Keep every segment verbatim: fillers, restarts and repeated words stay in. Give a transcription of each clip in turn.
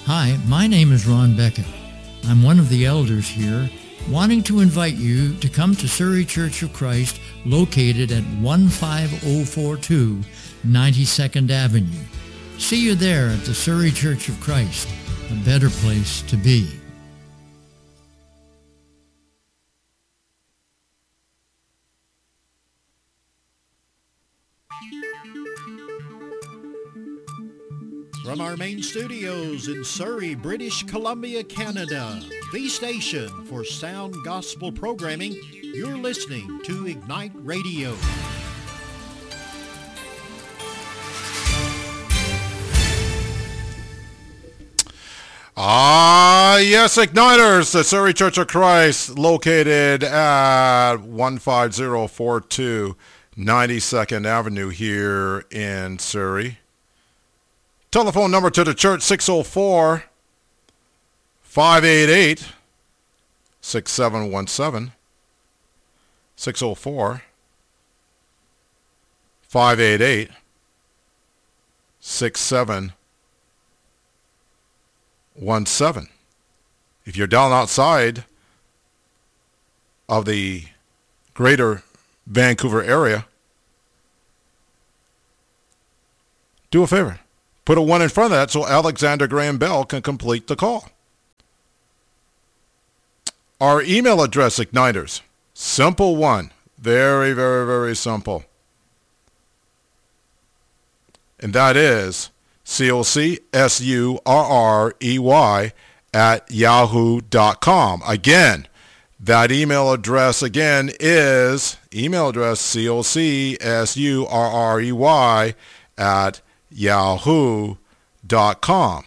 Hi, my name is Ron Beckett. I'm one of the elders here, wanting to invite you to come to Surrey Church of Christ, located at one five zero four two ninety-second Avenue. See you there at the Surrey Church of Christ, a better place to be. From our main studios in Surrey, British Columbia, Canada, the station for sound gospel programming, you're listening to Ignite Radio. Ah, yes, Igniters, the Surrey Church of Christ, located at one five zero four two ninety-second Avenue here in Surrey. Telephone number to the church, six oh four, five eight eight, six seven one seven. six oh four, five eight eight, six seven one seven. If you're down outside of the greater Vancouver area, do a favor. Put a one in front of that so Alexander Graham Bell can complete the call. Our email address, Igniters, simple one. Very, very, very simple. And that is C O C S U R R E Y at yahoo dot com. Again, that email address again is email address C O C S U R R E Y at yahoo dot com.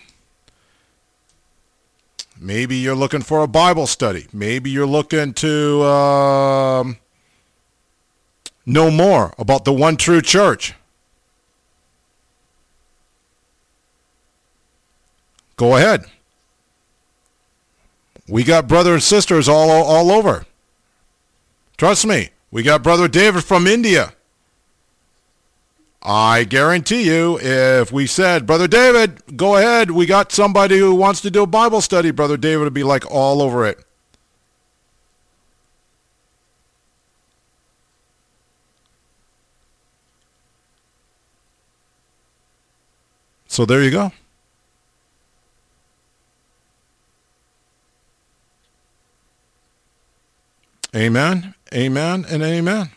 Maybe you're looking for a Bible study. Maybe you're looking to um, know more about the one true church. Go ahead. We got brothers and sisters all all over. Trust me, we got Brother David from India. I guarantee you, if we said, Brother David, go ahead, we got somebody who wants to do a Bible study, Brother David would be like all over it. So there you go. Amen, amen, and amen.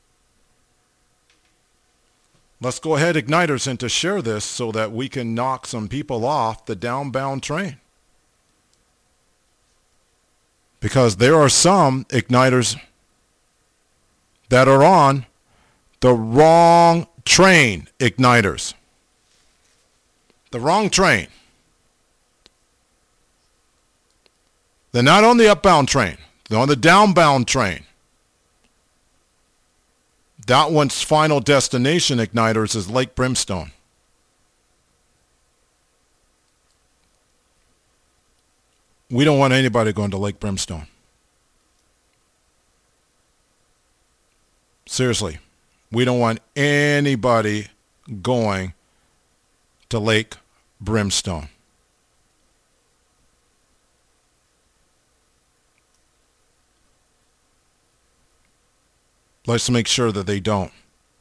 Let's go ahead, Igniters, and to share this so that we can knock some people off the downbound train. Because there are some Igniters that are on the wrong train, Igniters. The wrong train. They're not on the upbound train. They're on the downbound train. That one's final destination, Igniters, is Lake Brimstone. We don't want anybody going to Lake Brimstone. Seriously, we don't want anybody going to Lake Brimstone. Let's make sure that they don't.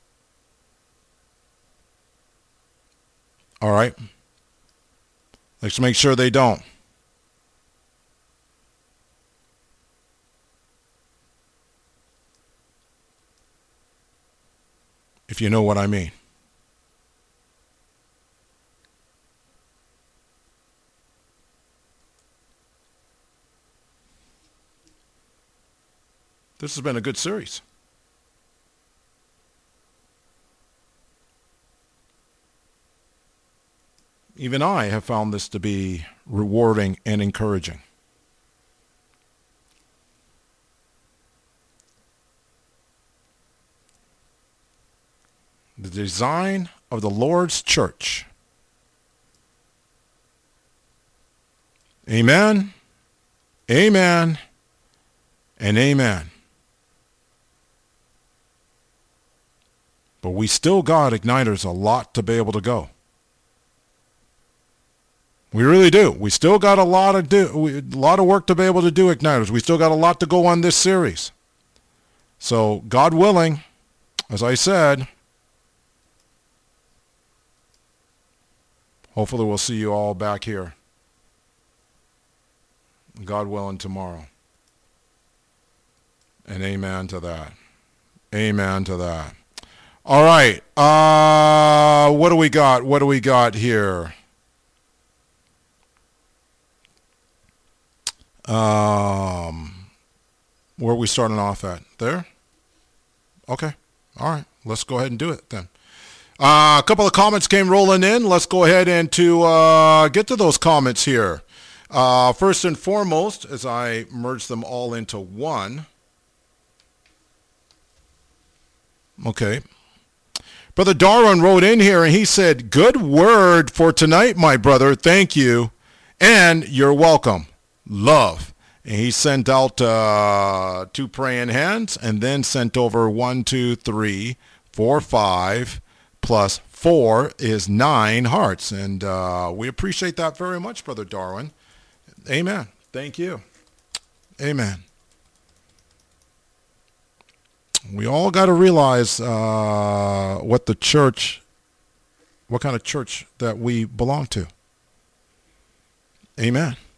All right? Let's make sure they don't. If you know what I mean. This has been a good series. Even I have found this to be rewarding and encouraging. The design of the Lord's church. Amen, amen, and amen. But we still got Igniters a lot to be able to go. We really do. We still got a lot of do, we, a lot of work to be able to do, Igniters. We still got a lot to go on this series. So, God willing, as I said, hopefully we'll see you all back here. God willing, tomorrow. And amen to that. Amen to that. All right. Uh, what do we got? What do we got here? Um, where are we starting off at? There? Okay. All right. Let's go ahead and do it then. Uh, a couple of comments came rolling in. Let's go ahead and to uh, get to those comments here. Uh, first and foremost, as I merge them all into one. Okay. Brother Darwin wrote in here and he said, good word for tonight, my brother. Thank you. And you're welcome. Love. And he sent out uh, two praying hands and then sent over one, two, three, four, five, plus four is nine hearts. And uh, we appreciate that very much, Brother Darwin. Amen. Thank you. Amen. We all got to realize uh, what the church, what kind of church that we belong to. Amen.